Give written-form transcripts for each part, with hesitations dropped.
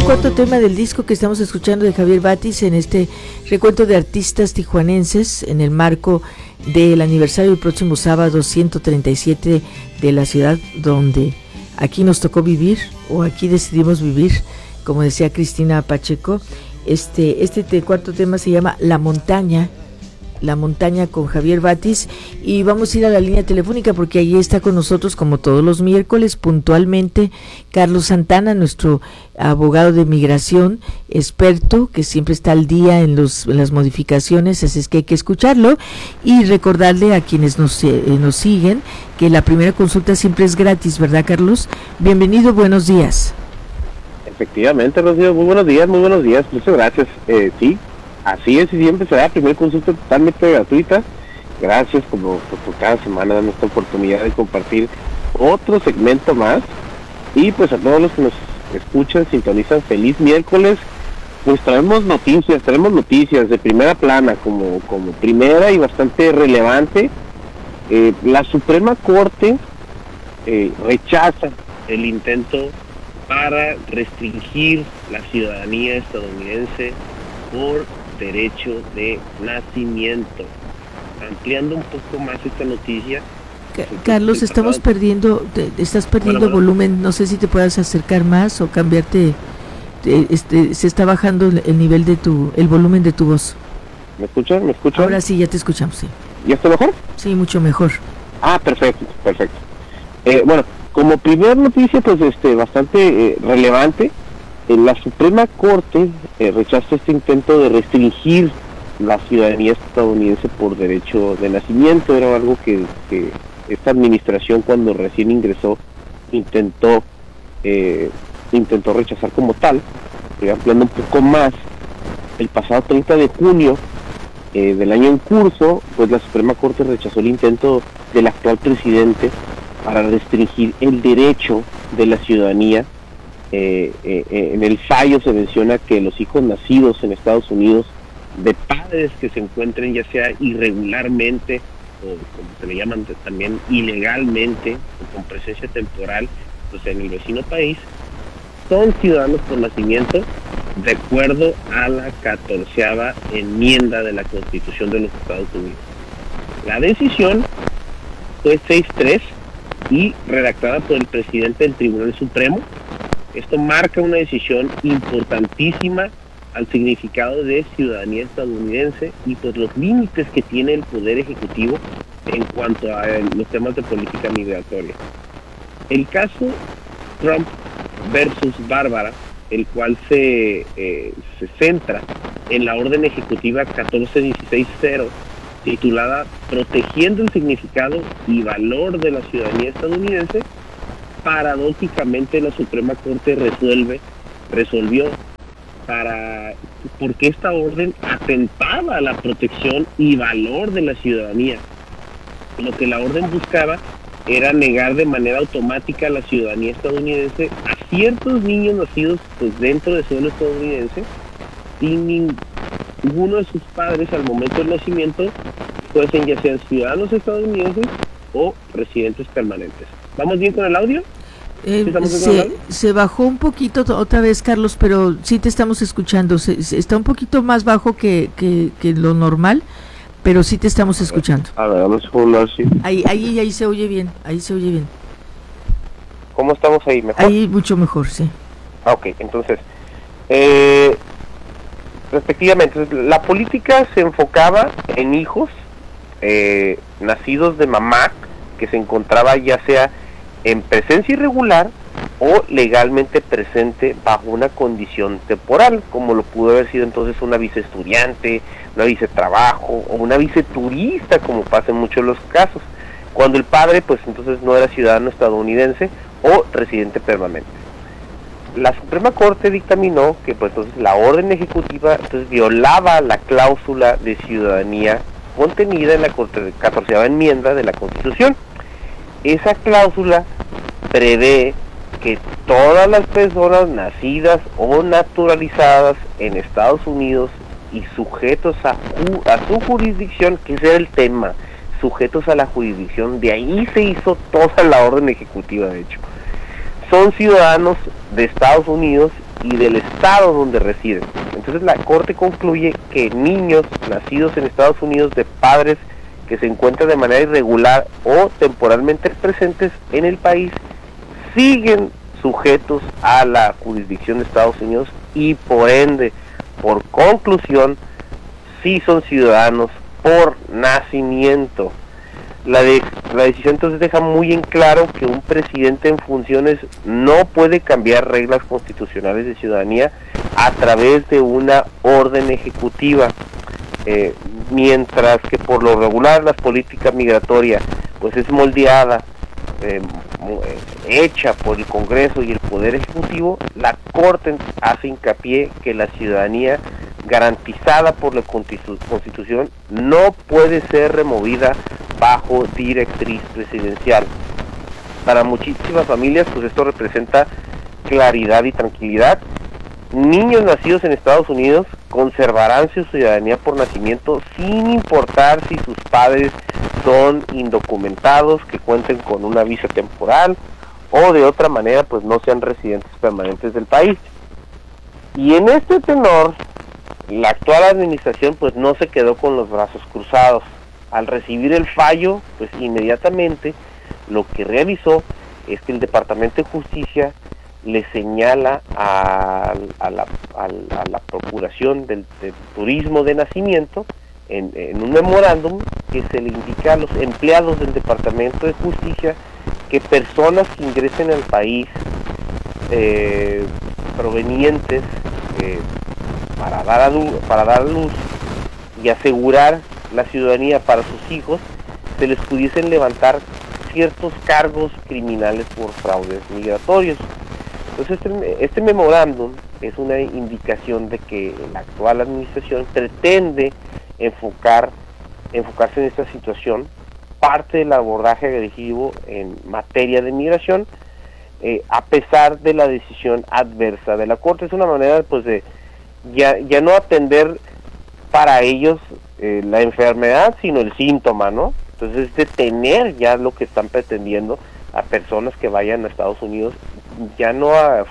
cuarto tema del disco que estamos escuchando de Javier Batis en este recuento de artistas tijuanenses en el marco del aniversario del próximo sábado 137 de la ciudad donde aquí nos tocó vivir o aquí decidimos vivir, como decía Cristina Pacheco. Este cuarto tema se llama La Montaña con Javier Batis, y vamos a ir a la línea telefónica porque allí está con nosotros, como todos los miércoles, puntualmente, Carlos Santana, nuestro abogado de migración, experto, que siempre está al día en las modificaciones, así es que hay que escucharlo y recordarle a quienes nos siguen que la primera consulta siempre es gratis, ¿verdad, Carlos? Bienvenido, buenos días. Efectivamente, Rocío, muy buenos días, muchas gracias. Sí, así es, y siempre será la primera consulta totalmente gratuita. Gracias por cada semana darnos esta oportunidad de compartir otro segmento más. Y pues a todos los que nos escuchan, sintonizan, feliz miércoles. Pues traemos noticias de primera plana, como primera y bastante relevante. La Suprema Corte rechaza el intento para restringir la ciudadanía estadounidense por derecho de nacimiento. Ampliando un poco más esta noticia, Carlos, estás perdiendo volumen, no sé si te puedas acercar más o cambiarte, se está bajando el nivel de el volumen de tu voz. ¿Me escuchan? Ahora sí, ya te escuchamos, sí. ¿Ya está mejor? Sí, mucho mejor. Ah, perfecto. Bueno, como primera noticia, pues bastante relevante, la Suprema Corte rechaza este intento de restringir la ciudadanía estadounidense por derecho de nacimiento. Era algo que esta administración, cuando recién ingresó, intentó rechazar como tal. Ampliando un poco más, el pasado 30 de junio del año en curso, pues la Suprema Corte rechazó el intento del actual presidente para restringir el derecho de la ciudadanía. En el fallo se menciona que los hijos nacidos en Estados Unidos de padres que se encuentren ya sea irregularmente o como se le llaman también ilegalmente o con presencia temporal pues en el vecino país, son ciudadanos por nacimiento de acuerdo a la 14ª enmienda de la Constitución de los Estados Unidos. La decisión fue 6-3 y redactada por el presidente del Tribunal Supremo. Esto marca una decisión importantísima al significado de ciudadanía estadounidense y pues los límites que tiene el Poder Ejecutivo en cuanto a los temas de política migratoria. El caso Trump versus Bárbara, el cual se centra en la orden ejecutiva 14160, titulada Protegiendo el significado y valor de la ciudadanía estadounidense, paradójicamente la Suprema Corte resolvió porque esta orden atentaba a la protección y valor de la ciudadanía. Lo que la orden buscaba era negar de manera automática la ciudadanía estadounidense a ciertos niños nacidos pues dentro de suelo estadounidense sin ninguno de sus padres al momento del nacimiento fuesen ya sean ciudadanos estadounidenses o residentes permanentes. ¿Vamos bien con el audio? Se bajó un poquito otra vez, Carlos, pero sí te estamos escuchando. Está un poquito más bajo que lo normal, pero sí te estamos escuchando. A ver, vamos a hablar así. Ahí se oye bien, ¿Cómo estamos ahí? ¿Mejor? Ahí mucho mejor, sí. Ok, entonces, respectivamente, la política se enfocaba en hijos nacidos de mamá que se encontraba ya sea en presencia irregular o legalmente presente bajo una condición temporal, como lo pudo haber sido entonces una visa estudiante, una visa de trabajo o una visa turista, como pasa en muchos de los casos, cuando el padre pues entonces no era ciudadano estadounidense o residente permanente. La Suprema Corte dictaminó que pues entonces la orden ejecutiva entonces violaba la cláusula de ciudadanía contenida en la 14ª enmienda de la Constitución. Esa cláusula prevé que todas las personas nacidas o naturalizadas en Estados Unidos y sujetos a su jurisdicción, que ese era el tema, sujetos a la jurisdicción, de ahí se hizo toda la orden ejecutiva de hecho, son ciudadanos de Estados Unidos y del estado donde residen. Entonces la Corte concluye que niños nacidos en Estados Unidos de padres que se encuentran de manera irregular o temporalmente presentes en el país siguen sujetos a la jurisdicción de Estados Unidos y por ende, por conclusión, sí son ciudadanos por nacimiento. La decisión entonces deja muy en claro que un presidente en funciones no puede cambiar reglas constitucionales de ciudadanía a través de una orden ejecutiva, mientras que por lo regular la política migratoria pues es moldeada, hecha por el Congreso y el Poder Ejecutivo. La Corte hace hincapié que la ciudadanía garantizada por la Constitución no puede ser removida bajo directriz presidencial. Para muchísimas familias pues esto representa claridad y tranquilidad. Niños nacidos en Estados Unidos conservarán su ciudadanía por nacimiento sin importar si sus padres son indocumentados, que cuenten con una visa temporal o de otra manera pues no sean residentes permanentes del país. Y en este tenor, la actual administración pues no se quedó con los brazos cruzados. Al recibir el fallo, pues inmediatamente lo que realizó es que el Departamento de Justicia le señala a la Procuración del Turismo de Nacimiento en un memorándum que se le indica a los empleados del Departamento de Justicia que personas que ingresen al país provenientes para dar a luz y asegurar la ciudadanía para sus hijos, se les pudiesen levantar ciertos cargos criminales por fraudes migratorios. Entonces este memorándum es una indicación de que la actual administración pretende enfocarse en esta situación, parte del abordaje agresivo en materia de migración, a pesar de la decisión adversa de la Corte. Es una manera pues de ya no atender para ellos la enfermedad, sino el síntoma, ¿no? Entonces es detener ya lo que están pretendiendo a personas que vayan a Estados Unidos. Ya no,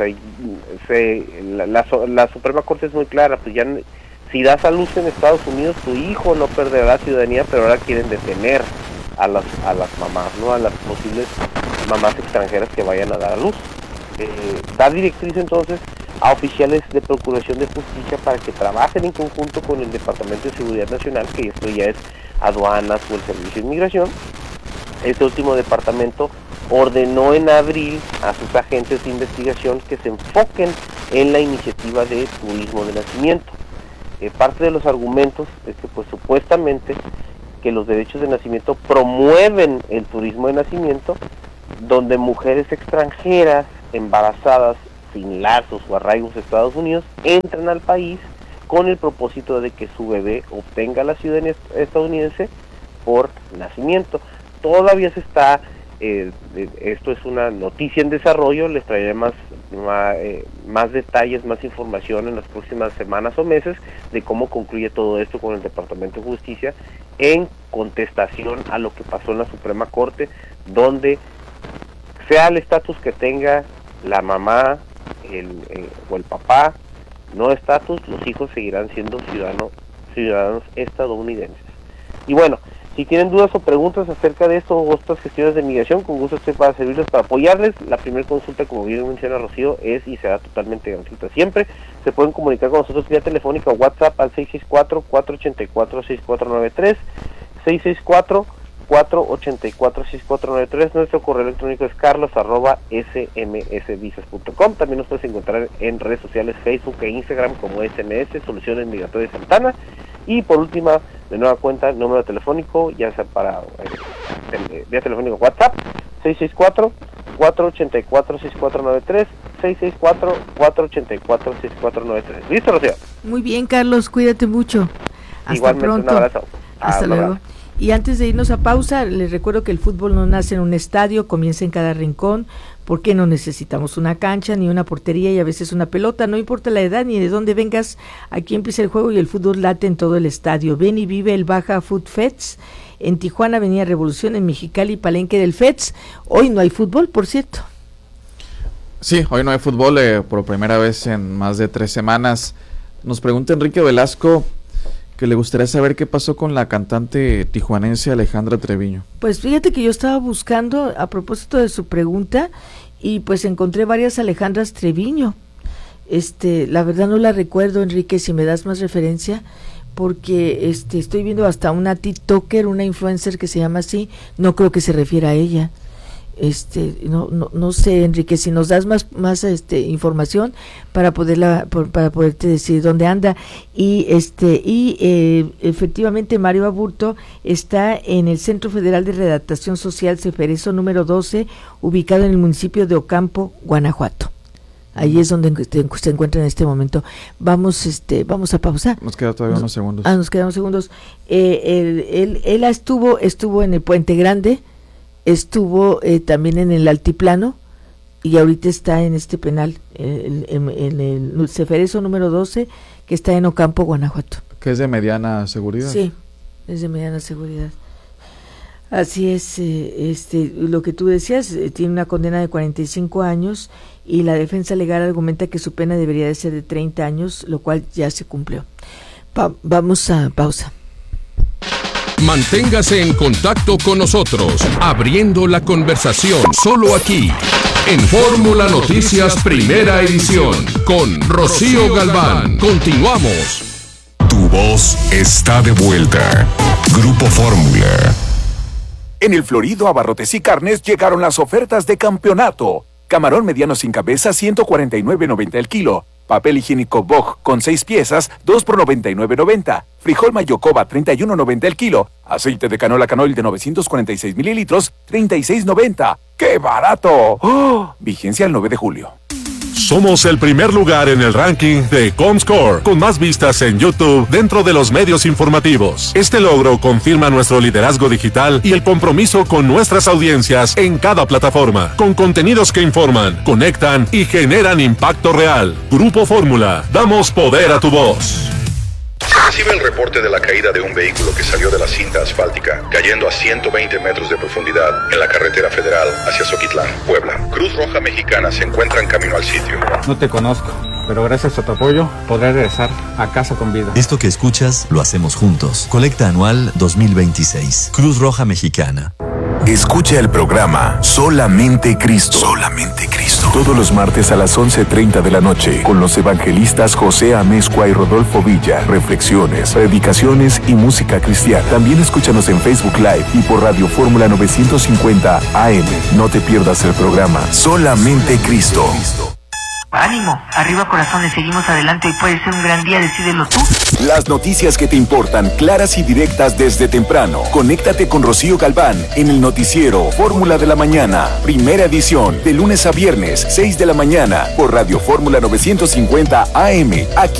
la Suprema Corte es muy clara, pues ya si das a luz en Estados Unidos, tu hijo no perderá la ciudadanía, pero ahora quieren detener a las mamás, ¿no? A las posibles mamás extranjeras que vayan a dar a luz. Da directriz entonces a oficiales de Procuración de Justicia para que trabajen en conjunto con el Departamento de Seguridad Nacional, que esto ya es aduanas o el Servicio de Inmigración. Este último departamento ordenó en abril a sus agentes de investigación que se enfoquen en la iniciativa de turismo de nacimiento. Parte de los argumentos es que pues supuestamente que los derechos de nacimiento promueven el turismo de nacimiento, donde mujeres extranjeras embarazadas sin lazos o arraigos a Estados Unidos entran al país con el propósito de que su bebé obtenga la ciudadanía estadounidense por nacimiento. Todavía se está, esto es una noticia en desarrollo, les traeré más detalles, más información en las próximas semanas o meses de cómo concluye todo esto con el Departamento de Justicia en contestación a lo que pasó en la Suprema Corte, donde sea el estatus que tenga la mamá o el papá, no estatus, los hijos seguirán siendo ciudadanos estadounidenses. Y bueno, si tienen dudas o preguntas acerca de esto o otras gestiones de migración, con gusto estoy para servirles, para apoyarles. La primera consulta, como bien menciona Rocío, es y será totalmente gratuita siempre. Se pueden comunicar con nosotros vía telefónica o WhatsApp al 664-484-6493, 664-484-6493. Nuestro correo electrónico es carlos@smsvisas.com. También nos puedes encontrar en redes sociales, Facebook e Instagram como SMS Soluciones Migratorias Santana. Y por última, de nueva cuenta, número telefónico, ya sea para vía telefónico WhatsApp, 664-484-6493, 664-484-6493. ¿Listo, Rocío? Muy bien, Carlos, cuídate mucho. Hasta Igualmente, pronto. Un abrazo. Hasta luego. Y antes de irnos a pausa, les recuerdo que el fútbol no nace en un estadio, comienza en cada rincón, porque no necesitamos una cancha, ni una portería y a veces una pelota, no importa la edad ni de dónde vengas, aquí empieza el juego y el fútbol late en todo el estadio. Ven y vive el Baja Food Fest en Tijuana, Avenida Revolución, en Mexicali, Palenque del Fest. Hoy no hay fútbol, por cierto. Sí, hoy no hay fútbol por primera vez en más de 3 semanas. Nos pregunta Enrique Velasco que le gustaría saber qué pasó con la cantante tijuanense Alejandra Treviño. Pues fíjate que yo estaba buscando a propósito de su pregunta y pues encontré varias Alejandras Treviño. La verdad no la recuerdo, Enrique, si me das más referencia, porque estoy viendo hasta una TikToker, una influencer que se llama así, no creo que se refiera a ella. No sé, Enrique, si nos das más información para poderte decir dónde anda. Y efectivamente Mario Aburto está en el Centro Federal de Redactación Social Ceferezo número 12, ubicado en el municipio de Ocampo, Guanajuato. Ahí es donde se encuentra en este momento. Vamos a pausar. Nos queda todavía unos segundos. Nos quedan unos segundos. Él estuvo en el Puente Grande, estuvo también en el Altiplano y ahorita está en este penal, en el Ceferezo número 12, que está en Ocampo, Guanajuato. ¿Que es de mediana seguridad? Sí, es de mediana seguridad. Así es, lo que tú decías, tiene una condena de 45 años y la defensa legal argumenta que su pena debería de ser de 30 años, lo cual ya se cumplió. Vamos a pausa. Manténgase en contacto con nosotros, abriendo la conversación, solo aquí, en Fórmula Noticias Primera Edición, con Rocío Galván. Continuamos. Tu voz está de vuelta. Grupo Fórmula. En el Florido Abarrotes y Carnes llegaron las ofertas de campeonato. Camarón mediano sin cabeza, 149.90 el kilo. Papel higiénico Bog con 6 piezas, 2 por 99.90. Frijol Mayocoba, 31.90 el kilo. Aceite de canola Canoil de 946 mililitros, 36.90. ¡Qué barato! ¡Oh! Vigencia el 9 de julio. Somos el primer lugar en el ranking de Comscore, con más vistas en YouTube dentro de los medios informativos. Este logro confirma nuestro liderazgo digital y el compromiso con nuestras audiencias en cada plataforma, con contenidos que informan, conectan y generan impacto real. Grupo Fórmula, damos poder a tu voz. Se recibe el reporte de la caída de un vehículo que salió de la cinta asfáltica, cayendo a 120 metros de profundidad en la carretera federal hacia Zoquitlán, Puebla. Cruz Roja Mexicana se encuentra en camino al sitio. No te conozco, pero gracias a tu apoyo podré regresar a casa con vida. Esto que escuchas lo hacemos juntos. Colecta Anual 2026. Cruz Roja Mexicana. Escucha el programa Solamente Cristo. Solamente Cristo. Todos los martes a las 11:30 de la noche con los evangelistas José Amezcua y Rodolfo Villa. Reflexiones, predicaciones y música cristiana. También escúchanos en Facebook Live y por Radio Fórmula 950 AM. No te pierdas el programa Solamente Cristo. Ánimo, arriba corazones, seguimos adelante y puede ser un gran día, decídelo tú. Las noticias que te importan, claras y directas desde temprano. Conéctate con Rocío Galván en el noticiero Fórmula de la Mañana. Primera edición, de lunes a viernes, 6 de la mañana, por Radio Fórmula 950 AM. Aquí